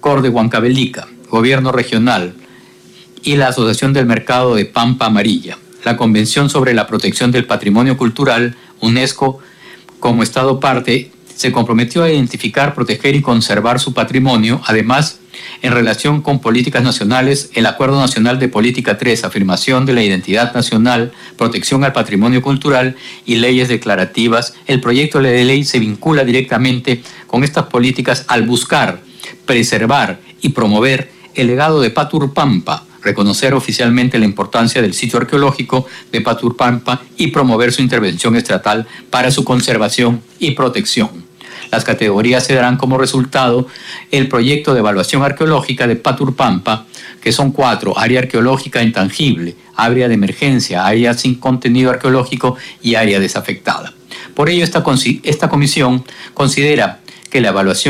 COR de Huancavelica, Gobierno Regional y la Asociación del Mercado de Pampa Amarilla. La Convención sobre la Protección del Patrimonio Cultural, UNESCO, como Estado parte, se comprometió a identificar, proteger y conservar su patrimonio. Además, en relación con políticas nacionales, el Acuerdo Nacional de Política 3, afirmación de la identidad nacional, protección al patrimonio cultural y leyes declarativas, el proyecto de ley se vincula directamente con estas políticas al buscar, preservar y promover el legado de Paturpampa, reconocer oficialmente la importancia del sitio arqueológico de Paturpampa y promover su intervención estatal para su conservación y protección. Las categorías se darán como resultado el proyecto de evaluación arqueológica de Paturpampa, que son 4: área arqueológica intangible, área de emergencia, área sin contenido arqueológico y área desafectada. Por ello, esta comisión considera que la evaluación